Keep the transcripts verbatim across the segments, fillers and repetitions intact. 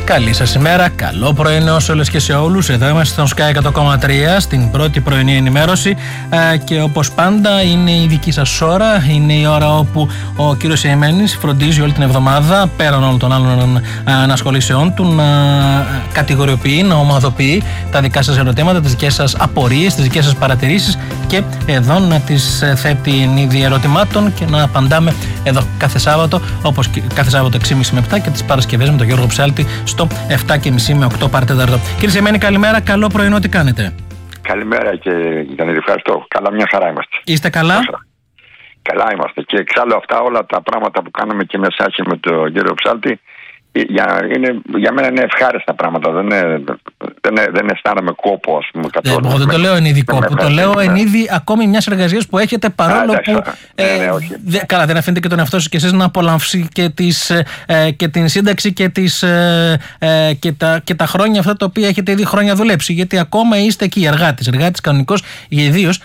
Καλή σας ημέρα, καλό πρωινό σε όλες και σε όλους. Εδώ είμαστε στον Sky εκατό κόμμα τρία στην πρώτη πρωινή ενημέρωση ε, και όπως πάντα είναι η δική σας ώρα. Είναι η ώρα όπου ο κύριος Ιεμένης φροντίζει όλη την εβδομάδα, πέραν όλων των άλλων ανασχολήσεών του, να κατηγοριοποιεί, να ομαδοποιεί τα δικά σας ερωτήματα, τις δικές σας απορίες, τις δικές σας παρατηρήσεις και εδώ να τις θέτει εν είδη ερωτημάτων και να απαντάμε εδώ κάθε Σάββατο, όπως κάθε Σάββατο έξι και μισή με επτά και τις Παρασκευές με τον Γιώργο Ψάλτη στο επτά και μισή με οκτώ παρατέταρτο. Κύριε Σεμένη, καλημέρα, καλό πρωινό, τι κάνετε? Καλημέρα και Γιάννη, ευχαριστώ. Καλά, μια χαρά είμαστε. Είστε καλά? Καλά είμαστε. Και εξάλλου αυτά όλα τα πράγματα που κάνουμε και με εσάς και με τον κύριο Ψάλτη, για, είναι, για μένα είναι ευχάριστα πράγματα. Δεν, είναι, δεν, είναι, δεν αισθάνομαι κόπο, ας πούμε. Ε, εγώ δεν το λέω εν είδη κόπο. Το λέω εν είδη ακόμη μιας εργασίας που έχετε, παρόλο Α, που. Ε, ναι, ναι, δε, καλά, δεν αφήνετε και τον εαυτό σας και εσείς να απολαύσει και, τις, ε, και την σύνταξη και, τις, ε, ε, και, τα, και τα χρόνια αυτά τα οποία έχετε ήδη χρόνια δουλέψει. Γιατί ακόμα είστε εκεί εργάτης. Εργάτης κανονικός, ιδίως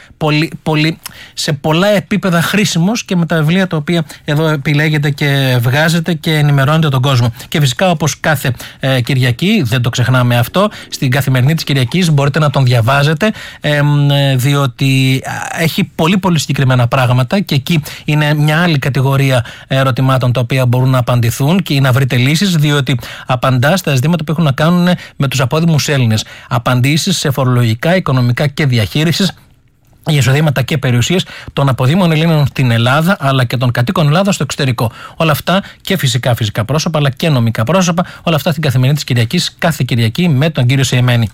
σε πολλά επίπεδα χρήσιμος και με τα βιβλία τα οποία εδώ επιλέγετε και βγάζετε και ενημερώνετε τον κόσμο. Και φυσικά, όπως κάθε ε, Κυριακή, δεν το ξεχνάμε αυτό, στην καθημερινή της Κυριακής μπορείτε να τον διαβάζετε, ε, διότι έχει πολύ πολύ συγκεκριμένα πράγματα και εκεί είναι μια άλλη κατηγορία ερωτημάτων τα οποία μπορούν να απαντηθούν και να βρείτε λύσεις, διότι απαντά στα ζητήματα που έχουν να κάνουν με τους απόδημους Έλληνες. Απαντήσεις σε φορολογικά, οικονομικά και διαχείρισης, για εισοδήματα και περιουσίες των αποδήμων Ελλήνων στην Ελλάδα αλλά και των κατοίκων Ελλάδα στο εξωτερικό. Όλα αυτά και φυσικά φυσικά πρόσωπα αλλά και νομικά πρόσωπα, όλα αυτά στην καθημερινή της Κυριακής, κάθε Κυριακή με τον κύριο Σεμένη.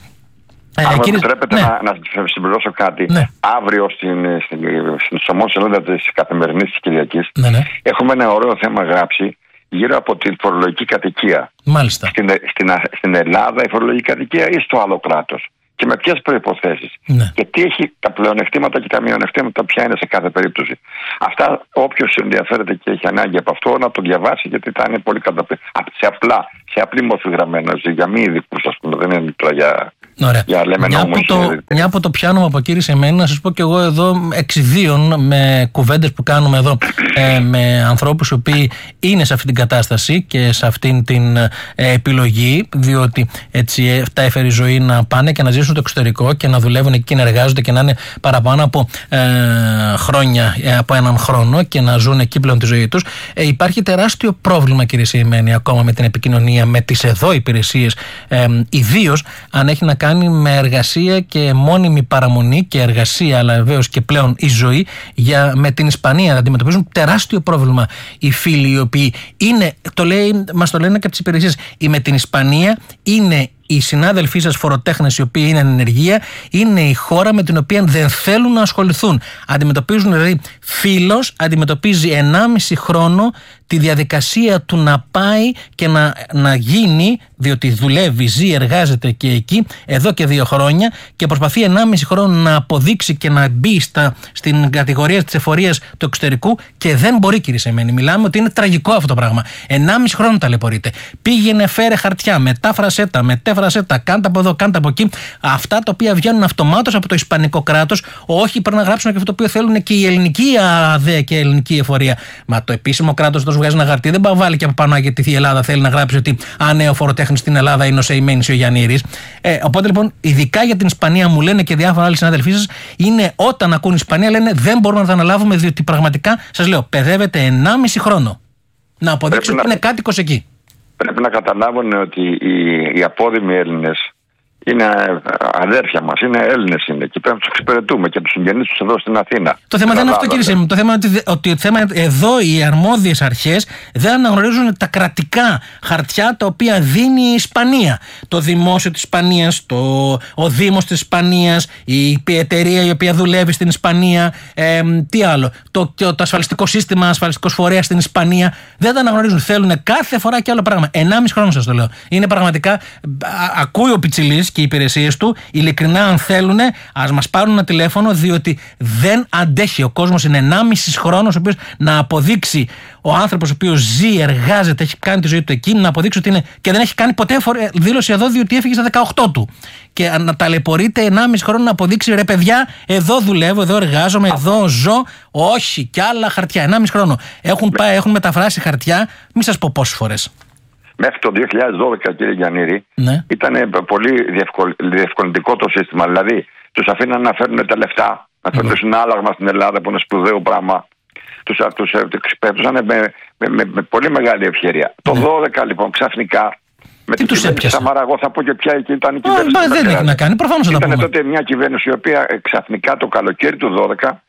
Αν μου επιτρέπετε ναι. να, να συμπληρώσω κάτι, ναι. αύριο στην, στην, στην σελίδα της καθημερινής της Κυριακής ναι, ναι. έχουμε ένα ωραίο θέμα γράψει γύρω από την φορολογική κατοικία. Μάλιστα. Στην, στην, στην Ελλάδα η φορολογική κατοικία ή στο άλλο κράτος. Και με ποιες προϋποθέσεις. Ναι. Και τι έχει τα πλεονεκτήματα και τα μειονεκτήματα, ποια είναι σε κάθε περίπτωση. Αυτά, όποιος ενδιαφέρεται και έχει ανάγκη από αυτό, να το διαβάσει, γιατί θα είναι πολύ καταπληκτικό. Σε απλά, σε απλή μορφή γραμμένο, για μη ειδικούς, ας πούμε, δεν είναι τώρα για. Ωραία. Για λέμε μια, από το, μια από το πιάνουμε από κύριε Σεμένη, να σας πω και εγώ εδώ εξιδίων με κουβέντες που κάνουμε εδώ ε, με ανθρώπους οι οποίοι είναι σε αυτή την κατάσταση και σε αυτή την ε, επιλογή, διότι έτσι τα έφερε η ζωή να πάνε και να ζήσουν στο εξωτερικό και να δουλεύουν εκεί και να εργάζονται και να είναι παραπάνω από ε, χρόνια, ε, από έναν χρόνο και να ζουν εκεί πλέον τη ζωή τους. Ε, υπάρχει τεράστιο πρόβλημα, κύριε Σεμένη, ακόμα με την επικοινωνία με τις εδώ υπηρεσίες, ε, ιδίως αν έχει να κάνει με εργασία και μόνιμη παραμονή και εργασία, αλλά βεβαίως και πλέον η ζωή για, με την Ισπανία. Να αντιμετωπίζουν τεράστιο πρόβλημα οι φίλοι οι οποίοι είναι, το λέει, μας το λένε και από τις υπηρεσίες, με την Ισπανία είναι οι συνάδελφοί σας φοροτέχνες οι οποίοι είναι ανεργία, είναι η χώρα με την οποία δεν θέλουν να ασχοληθούν. Αντιμετωπίζουν, δηλαδή, φίλος αντιμετωπίζει ενάμιση χρόνο τη διαδικασία του να πάει και να, να γίνει, διότι δουλεύει, ζει, εργάζεται και εκεί εδώ και δύο χρόνια και προσπαθεί ενάμιση χρόνο να αποδείξει και να μπει στα, στην κατηγορία της εφορίας του εξωτερικού και δεν μπορεί, κύριε Σεμένη. Μιλάμε ότι είναι τραγικό αυτό το πράγμα. ενάμιση χρόνο ταλαιπωρείται. Πήγαινε, φέρε χαρτιά, μετάφρασέ τα, μετέφρασέ τα, κάντε από εδώ, κάντε από εκεί. Αυτά τα οποία βγαίνουν αυτομάτως από το ισπανικό κράτος, όχι πρέπει να γράψουν και αυτό το οποίο θέλουν και η ελληνική ΑΔΕ και η ελληνική εφορία. Μα το επίσημο κράτος τόσο βγάζει ένα χαρτί, δεν πάει βάλει και από πάνω γιατί η Ελλάδα θέλει να γράψει ότι αν ναι, ο φοροτέχνης στην Ελλάδα είναι ο Σεημένης ή ο Γιαννήρης. Ε, οπότε λοιπόν, ειδικά για την Ισπανία μου λένε και διάφορα άλλοι συνάδελφοί σας, είναι όταν ακούν Ισπανία λένε δεν μπορούμε να τα αναλάβουμε, διότι πραγματικά σας λέω, παιδεύεται ενάμιση χρόνο να αποδείξει ότι να... είναι κάτοικος εκεί. Πρέπει να καταλάβουν ότι οι, οι απόδημοι Έλληνες είναι αδέρφια μας, είναι Έλληνες είναι και πρέπει να τους εξυπηρετούμε και τους συγγενείς τους εδώ στην Αθήνα. Το θέμα δεν είναι αυτό, κύριε Σεμένη. Το θέμα είναι ότι, ότι θέμα, εδώ οι αρμόδιες αρχές δεν αναγνωρίζουν τα κρατικά χαρτιά τα οποία δίνει η Ισπανία. Το δημόσιο της Ισπανίας, το, ο Δήμος της Ισπανίας, η εταιρεία η οποία δουλεύει στην Ισπανία, ε, τι άλλο, το, το, το ασφαλιστικό σύστημα, ασφαλιστικός φορέας στην Ισπανία. Δεν τα αναγνωρίζουν. Θέλουν κάθε φορά και άλλο πράγμα. Ενάμιση χρόνο σας το λέω. Είναι πραγματικά. Α, ακούει ο Πιτσιλής και οι υπηρεσίες του, ειλικρινά, αν θέλουν, ας μας πάρουν ένα τηλέφωνο, διότι δεν αντέχει. Ο κόσμος είναι ενάμιση χρόνος ο οποίος να αποδείξει, ο άνθρωπος ο οποίος ζει, εργάζεται, έχει κάνει τη ζωή του εκεί, να αποδείξει ότι είναι. Και δεν έχει κάνει ποτέ δήλωση εδώ, διότι έφυγε στα δεκαοκτώ του. Και να ταλαιπωρείται ενάμιση χρόνο να αποδείξει, ρε παιδιά, εδώ δουλεύω, εδώ εργάζομαι, εδώ ζω. Όχι, κι άλλα χαρτιά. ενάμιση χρόνο. Έχουν, πάει, έχουν μεταφράσει χαρτιά, μη σας πω πόσες φορές. μέχρι το δύο χιλιάδες δώδεκα, κύριε Γιαννήρη, ναι. ήταν πολύ διευκολυντικό το σύστημα. Δηλαδή, τους αφήναν να φέρνουν τα λεφτά, να φέρνουν ναι. συνάλλαγμα στην Ελλάδα που είναι σπουδαίο πράγμα. Τους, τους, τους εξυπηρετούσαν με, με, με, με πολύ μεγάλη ευκαιρία. Ναι. Το δώδεκα λοιπόν ξαφνικά. Με τι τους έπιασε? Σαμαρά, εγώ θα πω και ποια ήταν η κυβέρνηση. Α, δεν έχει να κάνει, προφανώς θα τα πούμε. Ήταν τότε μια κυβέρνηση η οποία ξαφνικά το καλοκαίρι του δώδεκα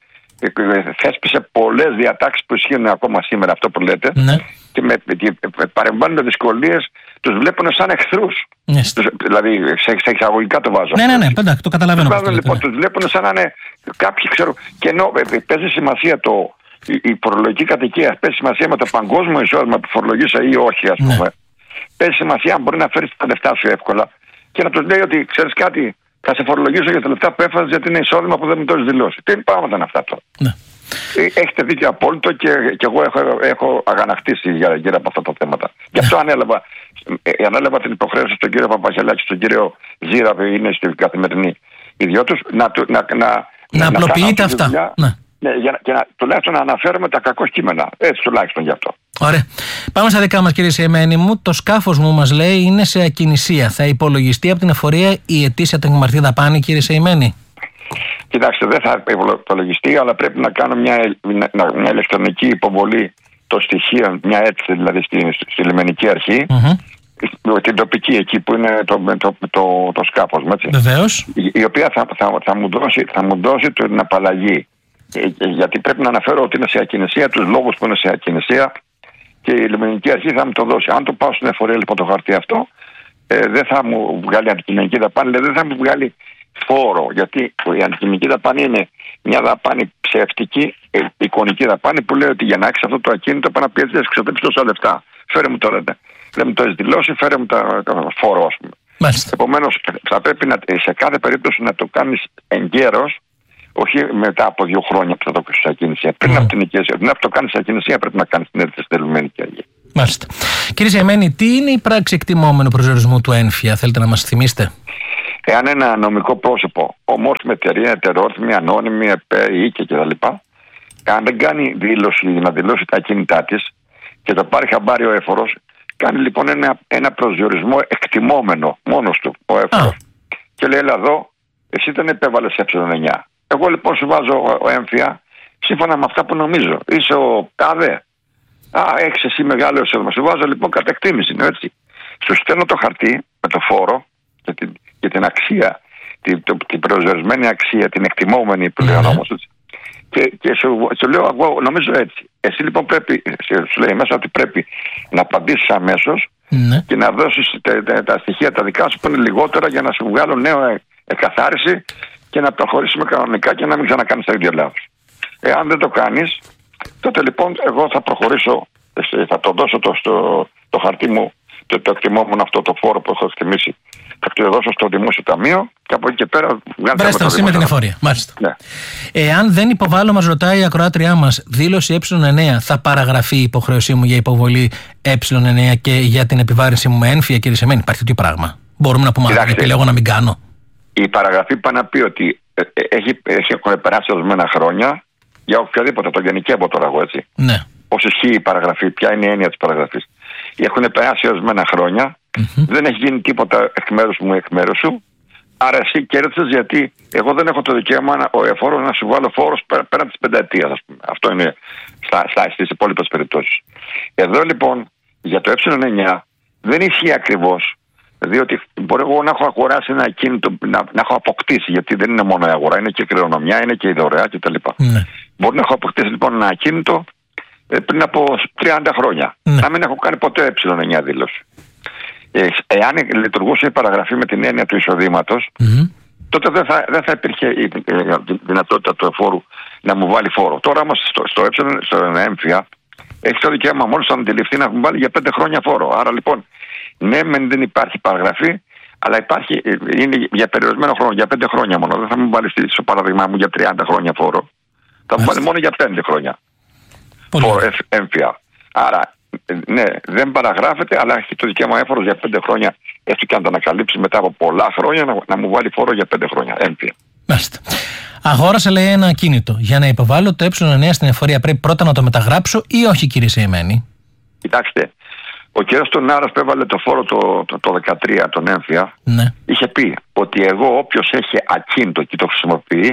θέσπισε πολλές διατάξεις που ισχύουν ακόμα σήμερα, αυτό που λέτε. Ναι. Και με, με παρεμβάνουν δυσκολίες, τους βλέπουν σαν εχθρούς. Ναι. Τους, δηλαδή, σε, σε εξαγωγικά το βάζω. Ναι, ναι, ναι, πέντε, το καταλαβαίνω. Τους, βάζουν, λοιπόν, τους βλέπουν σαν να είναι κάποιοι, ξέρω. Και ενώ παίζει σημασία το. Η φορολογική κατοικία παίζει σημασία με το παγκόσμιο εισόδημα που φορολογήσα ή όχι, ας πούμε. Ναι. Παίζει σημασία αν μπορεί να φέρει τα λεφτά σου εύκολα και να του λέει ότι ξέρεις κάτι, θα σε φορολογήσω για τα λεφτά που έφαζε γιατί είναι εισόδημα που δεν μου το έχει δηλώσει. Τι πράγματα είναι αυτά τώρα. Ναι. Έχετε δίκιο απόλυτο και, και εγώ έχω, έχω αγανακτήσει γύρω από αυτά τα θέματα. Γι' αυτό ανέλαβα, ε, ανέλαβα την υποχρέωση στον κύριο Παπαγελάκη, στον κύριο Ζήρα, που είναι στην καθημερινή ιδιότητα, να, να, να, να, να απλοποιείτε αυτά. Δουλειά, ναι. Ναι, για, για να, τουλάχιστον να αναφέρουμε τα κακό κείμενα. Έτσι τουλάχιστον γι' αυτό. Ωραία. Πάμε στα δικά μας, κύριε Σεϊμένη μου. Το σκάφος μου, μας λέει, είναι σε ακινησία. Θα υπολογιστεί από την εφορία η ετήσια τεκμαρτή δαπάνη, κύριε Σεϊμένη? Κοιτάξτε, δεν θα υπολογιστεί, αλλά πρέπει να κάνω μια, μια, μια ηλεκτρονική υποβολή των στοιχείων, μια αίτηση δηλαδή στη, στη λιμενική αρχή, mm-hmm. την τοπική εκεί που είναι το, το, το, το, το σκάφος μου. Βεβαίως. Η, η οποία θα, θα, θα, μου δώσει, θα μου δώσει την απαλλαγή. Γιατί πρέπει να αναφέρω ότι είναι σε ακινησία, τους λόγους που είναι σε ακινησία, και η λιμενική αρχή θα μου το δώσει. Αν το πάω στην εφορία λοιπόν το χαρτί αυτό, ε, δεν θα μου βγάλει αντικειμενική δαπάνη, δεν θα μου βγάλει φόρο. Γιατί η αντικειμενική δαπάνη είναι μια δαπάνη ψεύτικη, ε, εικονική δαπάνη που λέει ότι για να έχει αυτό το ακίνητο πρέπει να πιέζει να εξοδέψει τόσα λεφτά. Φέρε μου τώρα, δεν μου το έχει δηλώσει, φέρε μου το, το φόρο, α πούμε. Επομένως, θα πρέπει να, σε κάθε περίπτωση να το κάνει εγκαίρως. Όχι μετά από δύο χρόνια που θα το κάνει σε ακινησία. Πριν mm. από την οικία, πριν από το κάνει σε ακινησία, πρέπει να κάνει την αίτηση στην λιμενική αρχή. Μάλιστα. Κύριε Σεϊμένη, τι είναι η πράξη εκτιμόμενου προσδιορισμού του έμφυα, θέλετε να μας θυμίσετε? Εάν ένα νομικό πρόσωπο, ομόρφημη εταιρεία, ετερόρθημη, ανώνυμη, ΕΠΕ, οίκη κτλ., αν δεν κάνει δήλωση να δηλώσει τα ακίνητά τη και το πάρει χαμπάρι ο έφορος, κάνει λοιπόν ένα, ένα προσδιορισμό εκτιμόμενο μόνος του ο έφορος. Ah. Και λέει, έλα εδώ, εσύ δεν επέβαλες ε εννιά. Εγώ λοιπόν σου βάζω έμφυα σύμφωνα με αυτά που νομίζω. Είσαι ο τάδε. Α, έχεις εσύ μεγάλο εισόδημα. Σου βάζω λοιπόν κατά εκτίμηση. Έτσι. Σου στέλνω το χαρτί με το φόρο και την, και την αξία, την, το, την προσδιορισμένη αξία, την εκτιμόμενη που λέει ο νόμος. Και, και σου, σου λέω, εγώ νομίζω έτσι. Εσύ λοιπόν πρέπει, σου λέει μέσα ότι πρέπει να απαντήσεις αμέσως mm-hmm. και να δώσεις τα, τα, τα στοιχεία τα δικά σου που είναι λιγότερα για να σου βγάλω νέο εκαθάριση και να προχωρήσουμε κανονικά και να μην ξανακάνεις τα ίδια λάθος. Εάν δεν το κάνεις, τότε λοιπόν εγώ θα προχωρήσω, θα το δώσω το, στο, το χαρτί μου, το, το εκτιμόμενο αυτό το φόρο που έχω εκτιμήσει, θα το δώσω στο Δημόσιο Ταμείο και από εκεί και πέρα βγάλετε με, το με την εφορία. Μάλιστα. Ναι. Εάν δεν υποβάλλω, μας ρωτάει η ακροάτριά μας, δήλωση ε εννιά, θα παραγραφεί η υποχρέωσή μου για υποβολή ε εννιά και για την επιβάρυνση μου με έμφυα, κύριε Σεϊμένη? Υπάρχει τέτοιο πράγμα? Μπορούμε να πούμε ότι επιλέγω να μην κάνω? Η παραγραφή πάει να πει ότι έχει, έχουν περάσει ορισμένα χρόνια για οποιοδήποτε, το γενικεύω τώρα εγώ έτσι. Ναι. Πώς ισχύει η παραγραφή, ποια είναι η έννοια της παραγραφής. Έχουν περάσει ορισμένα χρόνια, mm-hmm. δεν έχει γίνει τίποτα εκ μέρους μου ή εκ μέρους σου. Άρα εσύ κέρδισες γιατί εγώ δεν έχω το δικαίωμα ο εφόρος να σου βάλω φόρος πέραν της πενταετίας, ας πούμε. Αυτό είναι στα, στα, στις υπόλοιπες περιπτώσεις. Εδώ λοιπόν για το ε εννιά δεν ισχύει ακριβώς. Διότι μπορεί εγώ να έχω αγοράσει ένα ακίνητο, να, να έχω αποκτήσει, γιατί δεν είναι μόνο η αγορά, είναι και η κληρονομιά, είναι και η δωρεά κτλ. Ναι. Μπορεί να έχω αποκτήσει λοιπόν ένα ακίνητο ε, πριν από τριάντα χρόνια. Ναι. Να μην έχω κάνει ποτέ ε εννιά δήλωση. Ε, εάν λειτουργούσε η παραγραφή με την έννοια του εισοδήματος, mm-hmm. τότε δεν θα, δεν θα υπήρχε η, η, η δυνατότητα του εφόρου να μου βάλει φόρο. Τώρα όμως στο, στο, στο, στο έμφυα έχει το δικαίωμα μόλις να αντιληφθεί να μου βάλει για πέντε χρόνια φόρο. Άρα λοιπόν, ναι, μεν δεν υπάρχει παραγραφή, αλλά υπάρχει, είναι για περιορισμένο χρόνο, για πέντε χρόνια μόνο. Δεν θα μου βάλει στο παράδειγμα μου για τριάντα χρόνια φόρο. Θα μου βάλει μόνο για πέντε χρόνια φόρο έμφυα. Άρα, ναι, δεν παραγράφεται, αλλά έχει το δικαίωμα έφορος για πέντε χρόνια, έστω και αν το ανακαλύψει μετά από πολλά χρόνια, να, να μου βάλει φόρο για πέντε χρόνια έμφυα. Μάλιστα. Αγόρασα, λέει, ένα ακίνητο. Για να υποβάλω το ε εννιά στην εφορία πρέπει πρώτα να το μεταγράψω ή όχι, κύριε Σεϊμένη? Κοιτάξτε, Ο κ. Στονάρας που έβαλε το φόρο το, το, το δεκατρία, τον έμφυα, ναι. είχε πει ότι εγώ όποιος έχει ακίνητο και το χρησιμοποιεί,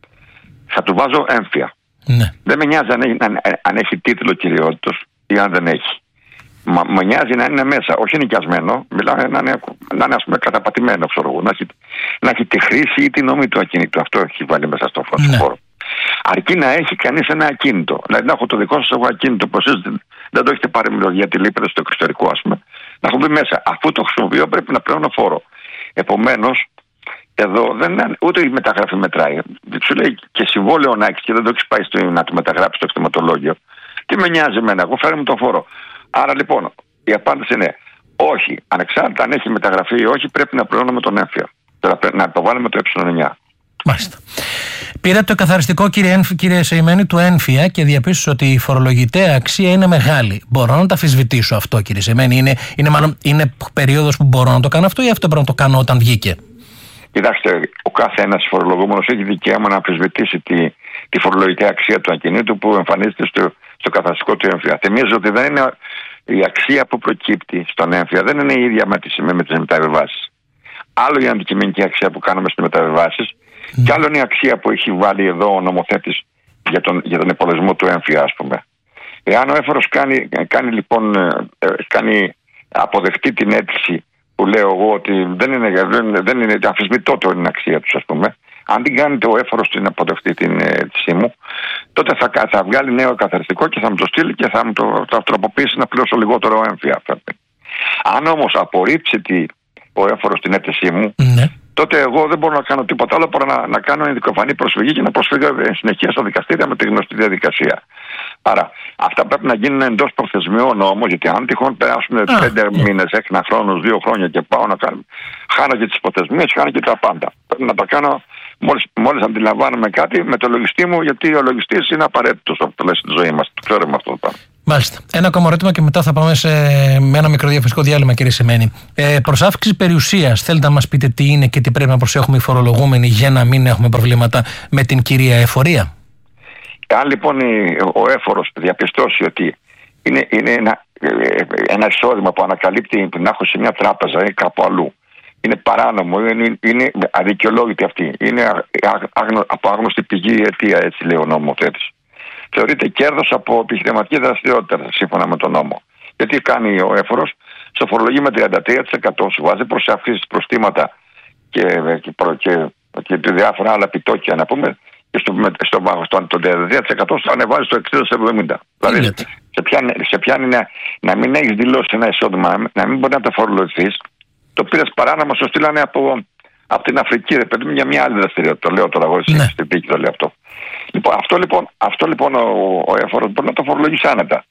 θα του βάζω έμφυα. Ναι. Δεν με νοιάζει αν έχει, αν, αν έχει τίτλο κυριότητος ή αν δεν έχει. Μα με νοιάζει να είναι μέσα, όχι νοικιασμένο, μιλάμε να είναι, να είναι ας πούμε καταπατημένο, ξέρω εγώ, να έχει, να έχει τη χρήση ή την νόμη του ακίνητου. Αυτό έχει βάλει μέσα στο φόρο. Ναι. Αρκεί να έχει κανείς ένα ακίνητο. Δηλαδή να έχω το δικό σας εγώ ακίνητο που εσείς δεν το έχετε πάρει γιατί λείπετε στο εξωτερικό, ας πούμε. Να έχω μπει μέσα. Αφού το χρησιμοποιώ πρέπει να πληρώνω φόρο. Επομένως, εδώ δεν είναι, ούτε η μεταγραφή μετράει. Σου λέει και συμβόλαιο να έχει και δεν το έχει πάει στο, να το μεταγράψει στο εκτιματολόγιο. Τι με νοιάζει εμένα, εγώ φέρνω τον φόρο. Άρα λοιπόν η απάντηση είναι όχι. Ανεξάρτητα αν έχει μεταγραφεί ή όχι, πρέπει να πληρώνουμε τον έμφυα. Να το βάλουμε το ε εννιά. Μάλιστα. Πήρα το καθαριστικό, κύριε, κύριε Σεϊμένη, του έμφυα και διαπίστωσα ότι η φορολογητέα αξία είναι μεγάλη. Μπορώ να το αμφισβητήσω αυτό, κύριε Σεϊμένη? Είναι, είναι, μάλλον, είναι περίοδος που μπορώ να το κάνω αυτό ή αυτό πρέπει να το κάνω όταν βγήκε? Κοιτάξτε, ο κάθε ένας φορολογούμενος έχει δικαίωμα να αμφισβητήσει τη, τη φορολογητέα αξία του ακινήτου που εμφανίζεται στο, στο καθαριστικό του έμφυα. Θυμίζω ότι δεν είναι η αξία που προκύπτει στον έμφυα, δεν είναι η ίδια με τις, με τις μεταβιβάσεις. Άλλο η αντικειμενική αξία που κάνουμε στις μεταβιβάσεις. Mm. Και άλλο είναι η αξία που έχει βάλει εδώ ο νομοθέτης για τον, για τον υπολογισμό του έμφυα, ας πούμε. Εάν ο έφορος κάνει, κάνει, λοιπόν, κάνει αποδεχτεί την αίτηση που λέω εγώ ότι δεν είναι, δεν, δεν είναι αμφισβητώ την αξία τους, ας πούμε. Αν την κάνει ο έφορος την αποδεχτεί την αίτησή μου, τότε θα, θα βγάλει νέο καθαριστικό και θα μου το στείλει και θα μου το θα τροποποιήσει να πληρώσω λιγότερο έμφυα. Αν όμως απορρίψει τη, ο έφορος την αίτησή μου, mm. τότε εγώ δεν μπορώ να κάνω τίποτα άλλο παρά να, να κάνω ειδικοφανή προσφυγή και να προσφύγω συνεχεία στα δικαστήρια με τη γνωστή διαδικασία. Άρα αυτά πρέπει να γίνουν εντός προθεσμιών όμως, γιατί αν τυχόν περάσουν ah, πέντε yeah. μήνες, ένα χρόνο, δύο χρόνια και πάω να κάνω, χάνω και τις προθεσμίες, χάνω και τα πάντα. Πρέπει να τα κάνω μόλις, μόλις αντιλαμβάνομαι κάτι με το λογιστή μου, γιατί ο λογιστής είναι απαραίτητος στο πλαίσιο της ζωής μας. Το ξέρουμε αυτό το πράγμα. Μάλιστα. Ένα ακόμα ερώτημα και μετά θα πάμε σε, με ένα μικρό διαφορετικό διάλειμμα, κύριε Σεϊμένη. Ε, προς αύξηση περιουσίας, θέλετε να μας πείτε τι είναι και τι πρέπει να προσέχουμε οι φορολογούμενοι για να μην έχουμε προβλήματα με την κυρία εφορία? Αν λοιπόν ο έφορος διαπιστώσει ότι είναι, είναι ένα, ένα εισόδημα που ανακαλύπτει να έχω σε μια τράπεζα ή κάπου αλλού, είναι παράνομο, είναι, είναι αδικαιολόγητη αυτή, είναι άγνω, από άγνωστη πηγή ή αιτία, έτσι λέει ο νομοθέτης, θεωρείται κέρδος από επιχειρηματική δραστηριότητα σύμφωνα με τον νόμο. Γιατί κάνει ο έφορος? Στο φορολογεί με τριάντα τρία τοις εκατό, σου βάζει προσαυξήσεις, προστήματα και, και, και, και διάφορα άλλα επιτόκια, να πούμε, και στο, στο, στο, το τριάντα τρία τοις εκατό στο ανεβάζει στο εξήντα τοις εβδομήντα. Δηλαδή, σε πιάνει, σε πιάνει να, να μην έχεις δηλώσει ένα εισόδημα, να μην μπορεί να το φορολογηθείς. Το πήρες παράνομα, σου στείλανε από, από την Αφρική, ρε παιδί μου, για μια άλλη δραστηριότητα. Το λέω τώρα εγώ, ναι. Στην πίκη το λέω αυτό. Λοιπόν, αυτό λοιπόν, αυτό, λοιπόν ο, ο έφορος μπορεί να το φορολογήσει άνετα.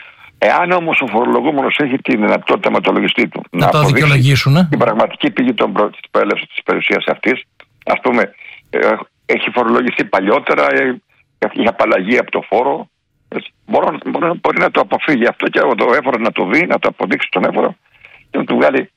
Εάν όμως ο φορολογούμενος έχει τη δυνατότητα με το λογιστή του να, να το δικαιολογήσουν, ε? την πραγματική πηγή των προ, της προέλευσης της περιουσίας αυτής, ας πούμε, ε, έχει φορολογηθεί παλιότερα, ε, έχει απαλλαγή από το φόρο, μπορεί, μπορεί, μπορεί να το αποφύγει αυτό και ο έφορος να το δει, να το αποδείξει τον έφορο και να του βγάλει,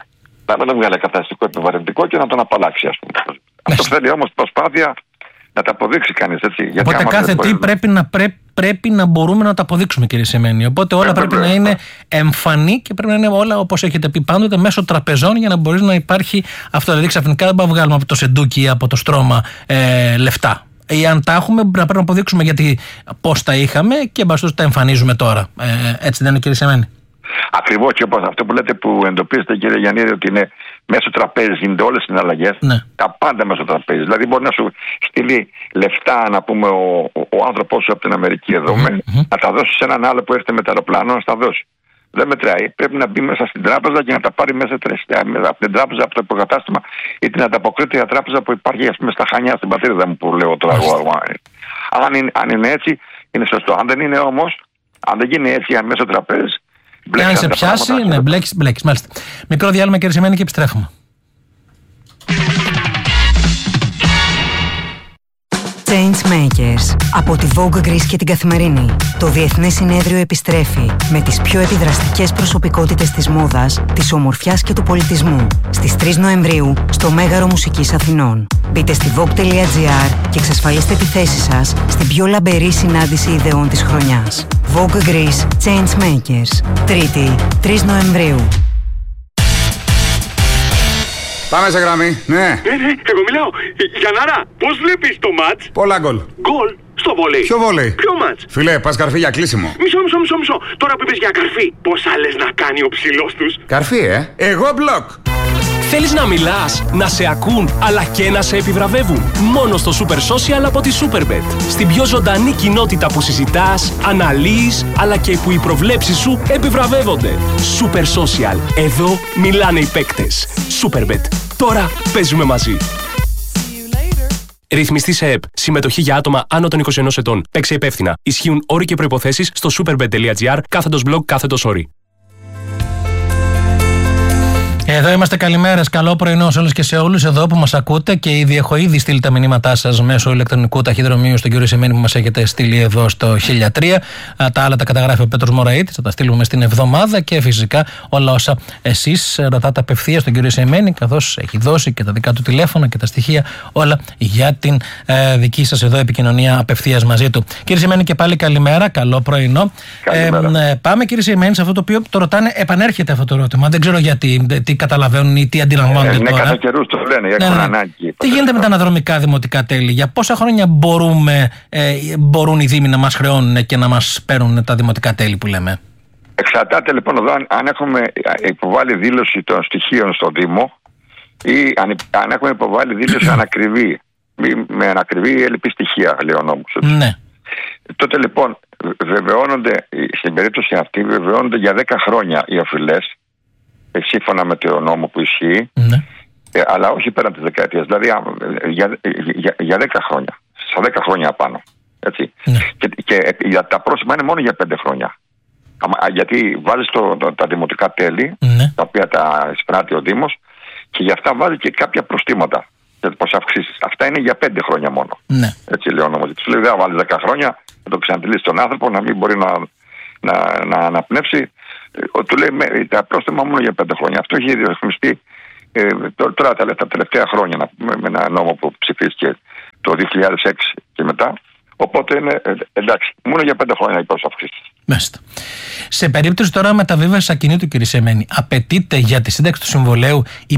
να μην βγάλει καταστατικό επιβαρυντικό και να τον απαλλάξει, ας πούμε. Αυτό θέλει όμως προσπάθεια να τα αποδείξει κανείς, έτσι. Οπότε κάθε τι πρέπει να, πρέ, πρέπει να μπορούμε να τα αποδείξουμε, κύριε Σεϊμένη. Οπότε όλα πρέπει, πρέπει να είναι εμφανή και πρέπει να είναι όλα, όπως έχετε πει πάντοτε, μέσω τραπεζών για να μπορεί να υπάρχει αυτό. Δηλαδή ξαφνικά δεν μπορούμε να βγάλουμε από το σεντούκι ή από το στρώμα ε, λεφτά. Ή αν τα έχουμε, να πρέπει να αποδείξουμε γιατί πώς τα είχαμε και μπαστούς τα εμφανίζουμε τώρα. Ε, έτσι δεν είναι, κύριε Σεϊμένη? Ακριβώς, και όπως αυτό που λέτε, που εντοπίζετε, κύριε Γιαννίδη, ότι είναι μέσω τραπέζι, γίνονται όλες οι συναλλαγές. Ναι. Τα πάντα μέσω τραπέζι. Δηλαδή, μπορεί να σου στείλει λεφτά, να πούμε, ο, ο, ο άνθρωπός σου από την Αμερική εδώ, mm-hmm. με, να τα δώσει σε έναν άλλο που έρχεται με το αεροπλάνο, να τα δώσει. Δεν μετράει. Πρέπει να μπει μέσα στην τράπεζα και να τα πάρει μέσα από την τράπεζα, από το υποκατάστημα, ή την ανταποκρίτρια τράπεζα που υπάρχει, ας πούμε, στα Χανιά, στην πατρίδα μου, που λέω τώρα εγώ. Αν είναι, αν είναι έτσι, είναι σωστό. Αν δεν είναι όμως, αν δεν γίνει έτσι μέσω τραπέζι. Αν σε πιάσει, ναι, μπλέκεις, μπλέκεις, μάλιστα. Μικρό διάλειμμα, κύριε Σεϊμένη, και επιστρέφουμε. Change Changemakers από τη Vogue Greece και την Καθημερινή. Το Διεθνές Συνέδριο επιστρέφει με τις πιο επιδραστικές προσωπικότητες της μόδας, της ομορφιάς και του πολιτισμού στις τρεις Νοεμβρίου στο Μέγαρο Μουσικής Αθηνών. Μπείτε στη vogue τελεία gr και εξασφαλίστε τη θέση σας στην πιο λαμπερή συνάντηση ιδεών της χρονιάς. Vogue Greece Changemakers. Τρίτη, τρεις Νοεμβρίου. Πάμε σε γραμμή, ναι. Ναι, ναι, εγώ μιλάω. Γιαννάρα, πώς βλέπεις το μάτς? Πολλά γκολ. Γκολ στο βόλεϊ. Ποιο βόλεϊ? Ποιο μάτς? Φιλέ, πας καρφί για κλείσιμο. Μισό, μισό, μισό, μισό. Τώρα που είπες για καρφί, πόσα λες να κάνει ο ψηλός τους? Καρφί, ε. Εγώ μπλοκ. Θέλεις να μιλάς, να σε ακούν, αλλά και να σε επιβραβεύουν? Μόνο στο Super Social από τη Superbet. Στην πιο ζωντανή κοινότητα που συζητάς, αναλύεις, αλλά και που οι προβλέψεις σου επιβραβεύονται. Super Social. Εδώ μιλάνε οι παίκτες. Superbet. Τώρα παίζουμε μαζί. Ρυθμιστή σε ΕΠ. Συμμετοχή για άτομα άνω των είκοσι ενός ετών. Παίξε υπεύθυνα. Ισχύουν όροι και προϋποθέσεις στο superbet τελεία gr κάθετος blog κάθετος όροι. Εδώ είμαστε, καλημέρες, καλό πρωινό σε όλους και σε όλους εδώ που μας ακούτε και ήδη έχω ήδη στείλει τα μηνύματά σας μέσω ηλεκτρονικού ταχυδρομείου στον κύριο Σεμένη που μας έχετε στείλει εδώ στο χίλια τρία. Τα άλλα τα καταγράφει ο Πέτρος Μωραΐτης, θα τα στείλουμε στην εβδομάδα και φυσικά όλα όσα εσείς ρωτάτε απευθείας στον κύριο Σεμένη, καθώς έχει δώσει και τα δικά του τηλέφωνα και τα στοιχεία όλα για την ε, δική σας εδώ επικοινωνία απευθείας μαζί του. Κύριε Σεμένη, και πάλι καλημέρα, καλό πρωινό. Ε, ε, πάμε κύριε Σεμένη σε αυτό το οποίο το ρωτάνε, επανέρχεται αυτό το ερώτημα. Δεν ξέρω γιατί, τι καταλαβαίνουν ή τι αντιλαμβάνονται ε, ναι, τώρα. Κατά καιρούς το λένε, για ναι, ναι. ανάγκη. Τι γίνεται με τα αναδρομικά δημοτικά τέλη? Για πόσα χρόνια μπορούμε, ε, μπορούν οι δήμοι να μας χρεώνουν και να μας παίρνουν τα δημοτικά τέλη που λέμε? Εξαρτάται λοιπόν εδώ αν, αν έχουμε υποβάλει δήλωση των στοιχείων στο Δήμο ή αν, αν έχουμε υποβάλει δήλωση ανακριβή, με ανακριβή έλλειπη στοιχεία, λέει ο νόμος. Ναι. Τότε λοιπόν βεβαιώνονται, στην περίπτωση αυτή βεβαιώνονται για δέκα χρόνια οι οφειλές, σύμφωνα με το νόμο που ισχύει, ναι. ε, αλλά όχι πέραν της δεκαετίας, δηλαδή για, για, για δέκα χρόνια, στα δέκα χρόνια απάνω. Έτσι. Ναι. Και, και για τα πρόσημα είναι μόνο για πέντε χρόνια. Γιατί βάζεις το, το, τα δημοτικά τέλη, ναι. τα οποία τα εισπράττει ο Δήμος, και για αυτά βάζει και κάποια προστήματα. Πώς αυξήσεις. Αυτά είναι για πέντε χρόνια μόνο. Ναι. Έτσι λέει ο νόμος. Του λέει δεν βάλει δέκα χρόνια, να το ξανατελείς τον άνθρωπο, να μην μπορεί να, να, να αναπνεύσει. Του λέει τα πρόστιμα μόνο για πέντε χρόνια. Αυτό έχει ρυθμιστεί ε, τώρα τα τελευταία χρόνια, να πούμε, με ένα νόμο που ψηφίστηκε το δύο χιλιάδες έξι και μετά. Οπότε είναι ε, εντάξει, μόνο για πέντε χρόνια υπάρχει αυξήσεις. Μάλιστα. Σε περίπτωση τώρα μεταβίβασης ακινήτου, κύριε Σεμένη, απαιτείται για τη σύνταξη του συμβολέου